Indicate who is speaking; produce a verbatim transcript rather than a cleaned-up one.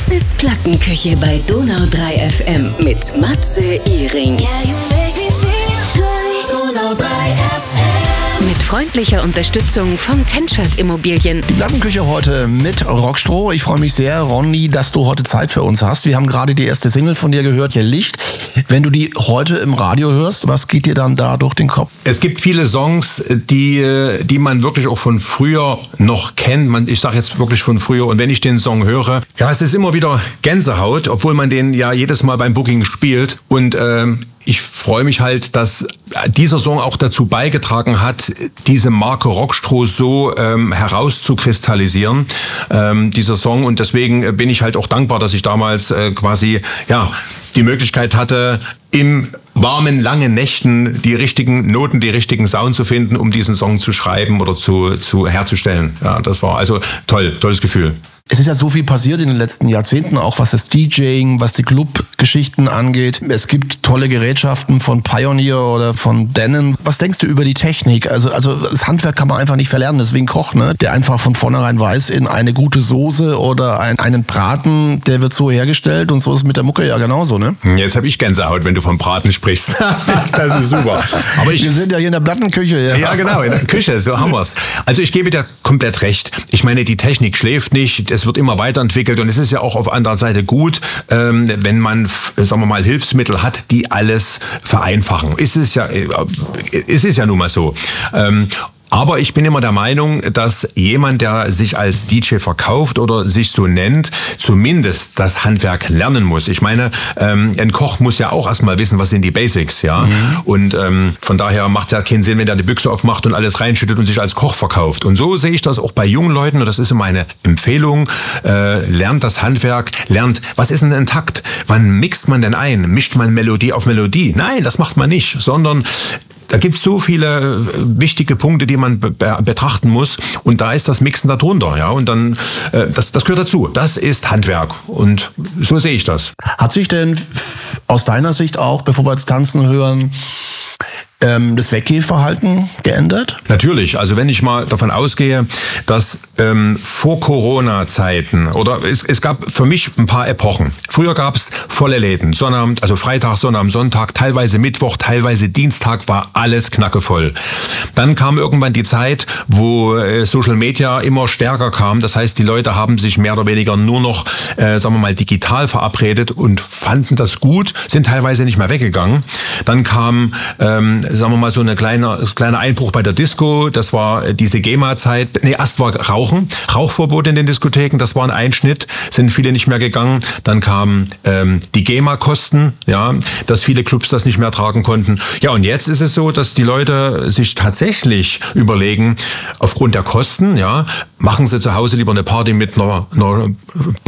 Speaker 1: Das ist Plattenküche bei Donau drei F M mit Matze Iring. Donau drei F M. Mit freundlicher Unterstützung von Tenschert Immobilien.
Speaker 2: Die Plattenküche heute mit Rockstroh. Ich freue mich sehr, Ronny, dass du heute Zeit für uns hast. Wir haben gerade die erste Single von dir gehört, hier Licht. Wenn du die heute im Radio hörst, was geht dir dann da durch den Kopf?
Speaker 3: Es gibt viele Songs, die, die man wirklich auch von früher noch kennt. Man, ich sage jetzt wirklich von früher. Und wenn ich den Song höre, ja, es ist immer wieder Gänsehaut, obwohl man den ja jedes Mal beim Booking spielt. Und ähm, ich freue mich halt, dass dieser Song auch dazu beigetragen hat, diese Marke Rockstroh so ähm, herauszukristallisieren, ähm, dieser Song. Und deswegen bin ich halt auch dankbar, dass ich damals äh, quasi ja die Möglichkeit hatte, im warmen, langen Nächten die richtigen Noten, die richtigen Sound zu finden, um diesen Song zu schreiben oder zu, zu herzustellen. Ja, das war also toll, tolles Gefühl.
Speaker 2: Es ist ja so viel passiert in den letzten Jahrzehnten, auch was das DJing, was die Club-Geschichten angeht. Es gibt tolle Gerätschaften von Pioneer oder von Denon. Was denkst du über die Technik? Also, also das Handwerk kann man einfach nicht verlernen. Deswegen Koch, ne, der einfach von vornherein weiß, in eine gute Soße oder ein, einen Braten, der wird so hergestellt, und so ist es mit der Mucke ja genauso, ne?
Speaker 3: Jetzt habe ich Gänsehaut, wenn du vom Braten sprichst. Das ist super. Aber ich,
Speaker 2: Wir sind ja hier in der Plattenküche. Ja,
Speaker 3: ja genau, in der Küche, so haben wir's. Also ich gebe dir komplett recht. Ich meine, die Technik schläft nicht. Es wird immer weiterentwickelt, und es ist ja auch auf anderer Seite gut, ähm, wenn man, sagen wir mal, Hilfsmittel hat, die alles vereinfachen. Es ist ja, äh, es ist ja nun mal so. Ähm, Aber ich bin immer der Meinung, dass jemand, der sich als D J verkauft oder sich so nennt, zumindest das Handwerk lernen muss. Ich meine, ähm, ein Koch muss ja auch erstmal wissen, was sind die Basics, ja. Mhm. Und ähm, von daher macht es ja keinen Sinn, wenn der die Büchse aufmacht und alles reinschüttet und sich als Koch verkauft. Und so sehe ich das auch bei jungen Leuten, und das ist immer meine Empfehlung. Äh, lernt das Handwerk, lernt, was ist denn ein Takt? Wann mixt man denn ein? Mischt man Melodie auf Melodie? Nein, das macht man nicht, sondern da gibt es so viele wichtige Punkte, die man be- betrachten muss, und da ist das Mixen darunter, ja, und dann äh, das, das gehört dazu. Das ist Handwerk, und so sehe ich das.
Speaker 2: Hat sich denn aus deiner Sicht auch, bevor wir jetzt tanzen hören, ähm, das Weggehverhalten geändert?
Speaker 3: Natürlich, also wenn ich mal davon ausgehe, dass ähm, vor Corona-Zeiten, oder es, es gab für mich ein paar Epochen. Früher gab es volle Läden, Sonnabend, also Freitag, Sonnabend, Sonntag, teilweise Mittwoch, teilweise Dienstag war alles knackevoll. Dann kam irgendwann die Zeit, wo äh, Social Media immer stärker kam. Das heißt, die Leute haben sich mehr oder weniger nur noch, äh, sagen wir mal, digital verabredet und fanden das gut, sind teilweise nicht mehr weggegangen. Dann kam ähm, sagen wir mal, so eine kleine, kleiner Einbruch bei der Disco. Das war diese GEMA-Zeit. Nee, erst war Rauchen. Rauchverbot in den Diskotheken. Das war ein Einschnitt. Sind viele nicht mehr gegangen. Dann kamen ähm, die GEMA-Kosten, ja, dass viele Clubs das nicht mehr tragen konnten. Ja, und jetzt ist es so, dass die Leute sich tatsächlich überlegen, aufgrund der Kosten, ja, machen sie zu Hause lieber eine Party mit einer, einer